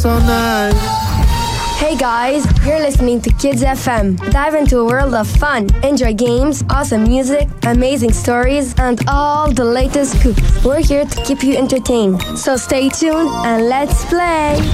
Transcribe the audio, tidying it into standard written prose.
So nice. Hey guys, you're listening to Kids FM. Dive into a world of fun. Enjoy games, awesome music, amazing stories, and all the latest scoops. We're here to keep you entertained. So stay tuned and let's play.